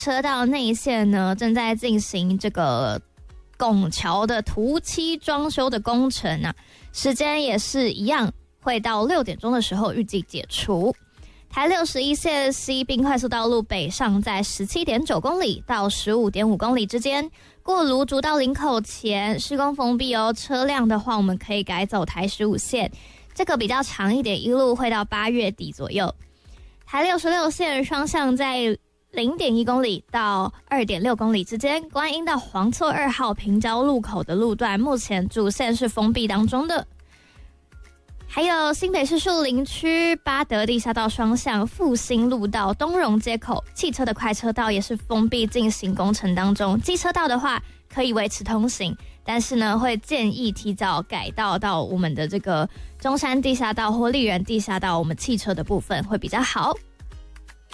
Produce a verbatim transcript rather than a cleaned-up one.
车道内线呢正在进行这个拱桥的涂漆装修的工程啊，时间也是一样，会到六点钟的时候预计解除。台六十一线西滨快速道路北上在 十七点九公里到 十五点五公里之间，过芦竹到林口前施工封闭哦，车辆的话我们可以改走台十五线，这个比较长一点，一路会到八月底左右。台六十六线双向在 零点一公里到 二点六公里之间，观音到黄厝二号平交路口的路段目前主线是封闭当中的。还有新北市树林区八德地下道双向复兴路到东荣街口，汽车的快车道也是封闭进行工程当中，机车道的话可以维持通行，但是呢会建议提早改道到我们的这个中山地下道或丽园地下道，我们汽车的部分会比较好。